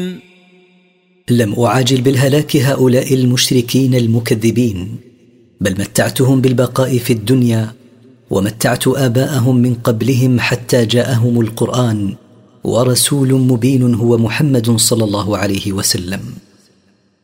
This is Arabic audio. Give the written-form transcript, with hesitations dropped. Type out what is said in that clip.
لم أعاجل بالهلاك هؤلاء المشركين المكذبين، بل متعتهم بالبقاء في الدنيا، ومتعت آباءهم من قبلهم حتى جاءهم القرآن ورسول مبين هو محمد صلى الله عليه وسلم.